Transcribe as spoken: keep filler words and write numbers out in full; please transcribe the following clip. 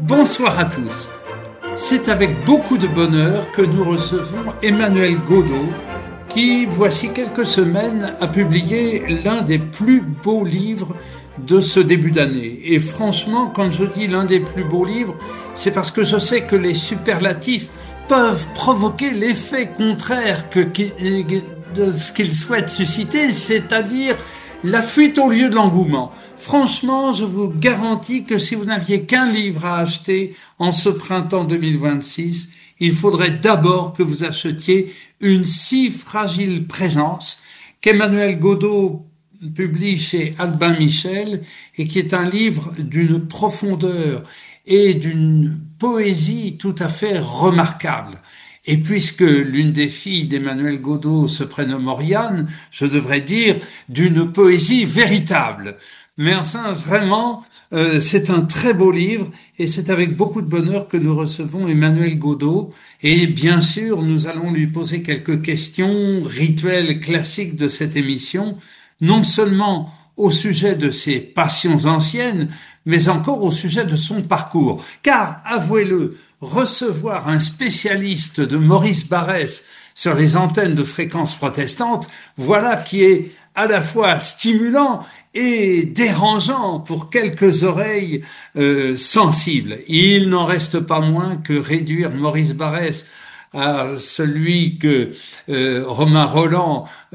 Bonsoir à tous. C'est avec beaucoup de bonheur que nous recevons Emmanuel Godeau, qui, voici quelques semaines, a publié l'un des plus beaux livres de ce début d'année. Et franchement, quand je dis l'un des plus beaux livres, c'est parce que je sais que les superlatifs peuvent provoquer l'effet contraire que, de ce qu'ils souhaitent susciter, c'est-à-dire la fuite au lieu de l'engouement. Franchement, je vous garantis que si vous n'aviez qu'un livre à acheter en ce printemps deux mille vingt-six, il faudrait d'abord que vous achetiez Une si fragile présence qu'Emmanuel Godeau publie chez Albin Michel et qui est un livre d'une profondeur et d'une poésie tout à fait remarquable. Et puisque l'une des filles d'Emmanuel Godeau se prénomme Oriane, je devrais dire d'une poésie véritable. Mais enfin, vraiment, euh, c'est un très beau livre et c'est avec beaucoup de bonheur que nous recevons Emmanuel Godeau. Et bien sûr, nous allons lui poser quelques questions rituelles classiques de cette émission, non seulement au sujet de ses passions anciennes, mais encore au sujet de son parcours. Car, avouez-le, recevoir un spécialiste de Maurice Barrès sur les antennes de Fréquences Protestantes, voilà qui est à la fois stimulant et dérangeant pour quelques oreilles euh, sensibles. Il n'en reste pas moins que réduire Maurice Barrès à celui que euh, Romain Rolland